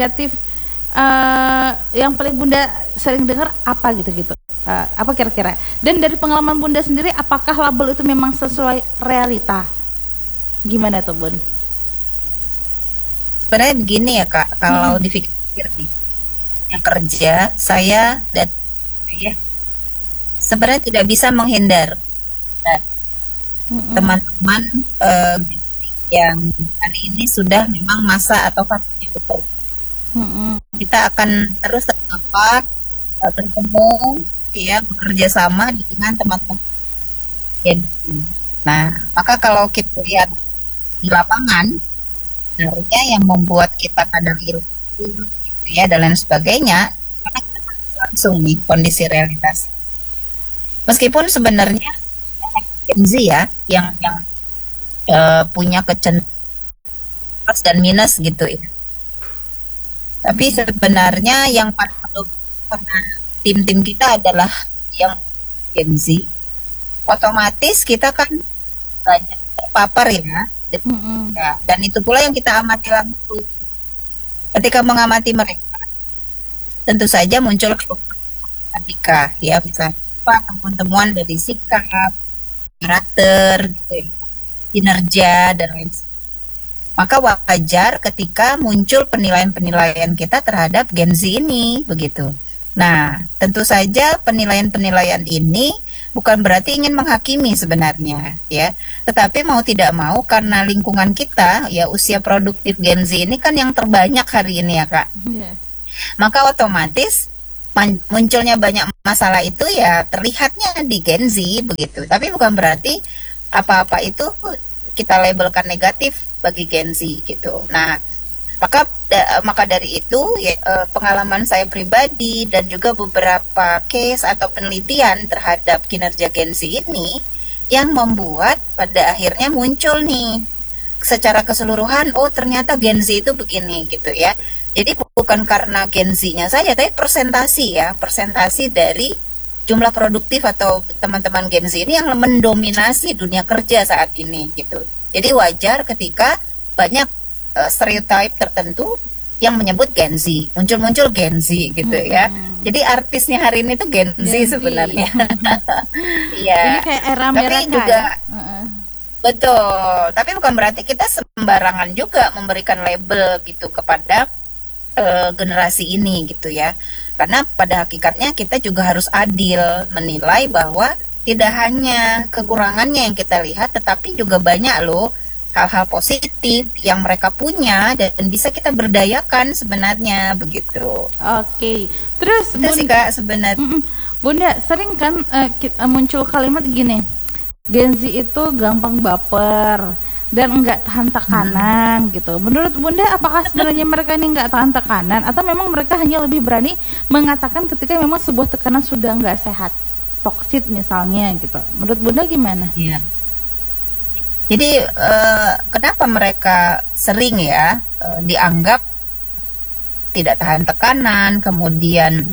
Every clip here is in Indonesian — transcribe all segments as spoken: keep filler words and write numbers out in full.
negatif uh, yang paling Bunda sering dengar apa gitu-gitu? Uh, apa kira-kira? Dan dari pengalaman Bunda sendiri, apakah label itu memang sesuai realita? Gimana tuh, Bun? Sebenarnya begini ya Kak, kalau hmm. dipikir nih, yang kerja saya dan saya sebenarnya tidak bisa menghindar. Dan mm-hmm. teman-teman uh, yang hari ini sudah memang masa atau fase itu, mm-hmm. kita akan terus terdapat uh, bertemu, ya bekerja sama dengan teman-teman. Nah, maka kalau kita lihat di lapangan, sebenarnya yang membuat kita kadang ilmu, ya dan lain sebagainya, karena kita langsung nih kondisi realitas. Meskipun sebenarnya Gen Z ya yang yang uh, punya kecenderungan plus dan minus gitu ya. Tapi sebenarnya yang pada tim-tim kita adalah yang Gen Z. Otomatis kita kan banyak terpapar ya. Mm-hmm. Ya, dan itu pula yang kita amati langsung. Ketika mengamati mereka, tentu saja muncul problematika ya, misalnya temuan-temuan dari sikap, karakter, gitu ya, kinerja dan lain sebagainya. Maka wajar ketika muncul penilaian-penilaian kita terhadap Gen Z ini, begitu. Nah, tentu saja penilaian-penilaian ini bukan berarti ingin menghakimi sebenarnya, ya. Tetapi mau tidak mau karena lingkungan kita, ya usia produktif Gen Z ini kan yang terbanyak hari ini ya Kak. Yeah. Maka otomatis munculnya banyak masalah itu ya terlihatnya di Gen Z begitu. Tapi bukan berarti apa-apa itu kita labelkan negatif bagi Gen Z gitu. Nah, maka da, maka dari itu ya, eh, pengalaman saya pribadi dan juga beberapa case atau penelitian terhadap kinerja Gen Z ini yang membuat pada akhirnya muncul nih secara keseluruhan, oh ternyata Gen Z itu begini gitu ya. Jadi bukan karena Gen Z-nya saja, tapi persentasi ya, persentasi dari jumlah produktif atau teman-teman Gen Z ini yang mendominasi dunia kerja saat ini gitu. Jadi wajar ketika banyak uh, stereotip tertentu yang menyebut Gen Z, muncul-muncul Gen Z gitu hmm. ya. Jadi artisnya hari ini tuh Gen, Gen Z sebenarnya. Iya. Ini kayak era mereka tapi juga ya? uh-uh. Betul. Tapi bukan berarti kita sembarangan juga memberikan label gitu kepada Uh, generasi ini gitu ya, karena pada hakikatnya kita juga harus adil menilai bahwa tidak hanya kekurangannya yang kita lihat, tetapi juga banyak loh hal-hal positif yang mereka punya dan bisa kita berdayakan sebenarnya begitu. Oke, terus itu sih Kak sebenarnya. Bunda sering kan uh, kita, uh, muncul kalimat gini, Gen Z itu gampang baper dan enggak tahan tekanan hmm. gitu. Menurut Bunda, apakah sebenarnya mereka ini enggak tahan tekanan atau memang mereka hanya lebih berani mengatakan ketika memang sebuah tekanan sudah enggak sehat, toksik misalnya gitu. Menurut Bunda gimana? Iya. Jadi uh, kenapa mereka sering ya uh, dianggap tidak tahan tekanan, kemudian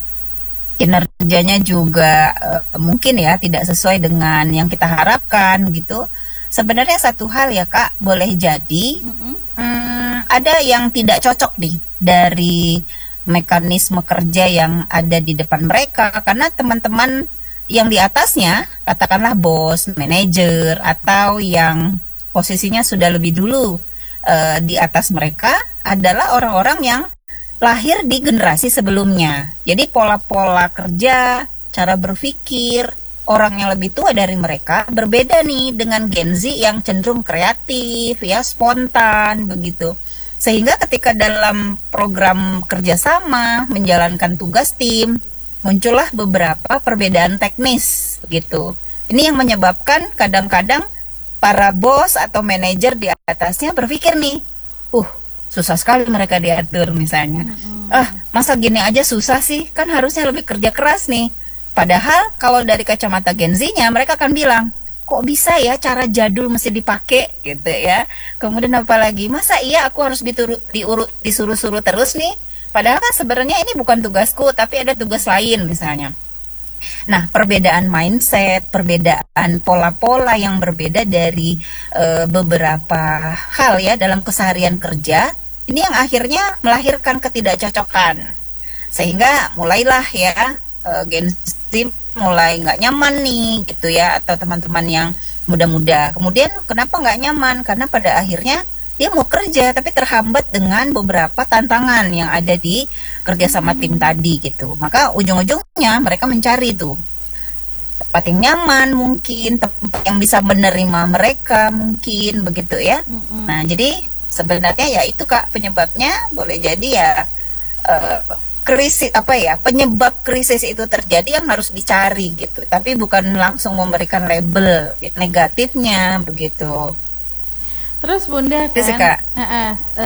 kinerjanya juga uh, mungkin ya tidak sesuai dengan yang kita harapkan gitu. Sebenarnya satu hal ya Kak, boleh jadi mm-hmm. hmm, ada yang tidak cocok nih dari mekanisme kerja yang ada di depan mereka, karena teman-teman yang di atasnya, katakanlah bos, manajer, atau yang posisinya sudah lebih dulu uh, di atas mereka adalah orang-orang yang lahir di generasi sebelumnya. Jadi pola-pola kerja, cara berpikir orang yang lebih tua dari mereka berbeda nih dengan Gen Z yang cenderung kreatif ya, spontan begitu. Sehingga ketika dalam program kerjasama menjalankan tugas tim, muncullah beberapa perbedaan teknis begitu. Ini yang menyebabkan kadang-kadang para bos atau manajer di atasnya berpikir nih, uh susah sekali mereka diatur misalnya. Ah masa gini aja susah sih, kan harusnya lebih kerja keras nih. Padahal kalau dari kacamata Gen Z-nya mereka akan bilang, kok bisa ya cara jadul mesti dipakai gitu ya. Kemudian apalagi masa iya aku harus dituru, diurut, disuruh-suruh terus nih. Padahal kan sebenarnya ini bukan tugasku, tapi ada tugas lain misalnya. Nah, perbedaan mindset, perbedaan pola-pola yang berbeda dari e, beberapa hal ya dalam keseharian kerja Ini yang akhirnya melahirkan ketidakcocokan, sehingga mulailah ya uh, Gen Z mulai nggak nyaman nih gitu ya, atau teman-teman yang muda-muda. Kemudian kenapa nggak nyaman? Karena pada akhirnya dia mau kerja tapi terhambat dengan beberapa tantangan yang ada di kerja sama tim tadi gitu. Maka ujung-ujungnya mereka mencari tuh tempat yang nyaman, mungkin tempat yang bisa menerima mereka, mungkin begitu ya. Mm-mm. Nah, jadi sebenarnya ya itu Kak penyebabnya, boleh jadi ya uh, krisis apa ya, penyebab krisis itu terjadi yang harus dicari gitu. Tapi bukan langsung memberikan label negatifnya begitu. Terus Bunda Itu sih, kan, Kak. eh, eh,